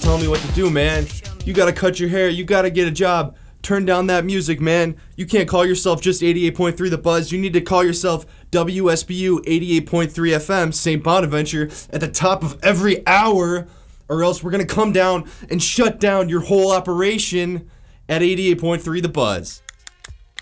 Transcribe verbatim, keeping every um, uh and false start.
telling me what to do, man. You gotta cut your hair. You gotta get a job. Turn down that music, man. You can't call yourself just eighty-eight point three The Buzz. You need to call yourself W S B U eighty-eight point three F M, Saint Bonaventure, at the top of every hour, or else we're going to come down and shut down your whole operation at eighty-eight point three The Buzz.